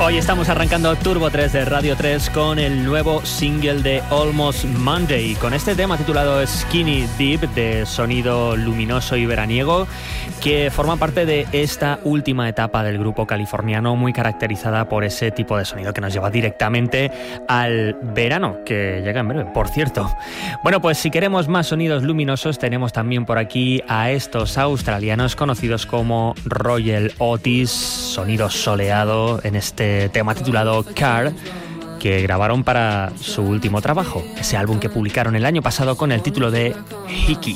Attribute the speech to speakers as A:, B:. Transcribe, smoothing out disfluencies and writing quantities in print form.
A: Hoy estamos arrancando Turbo 3 de Radio 3 con el nuevo single de Almost Monday, con este tema titulado Skinny Deep, de sonido luminoso y veraniego, que forma parte de esta última etapa del grupo californiano, muy caracterizada por ese tipo de sonido que nos lleva directamente al verano, que llega en breve, por cierto. Bueno, pues si queremos más sonidos luminosos, tenemos también por aquí a estos australianos conocidos como Royal Otis, sonido soleado en este tema titulado Car, que grabaron para su último trabajo, ese álbum que publicaron el año pasado con el título de Hickey.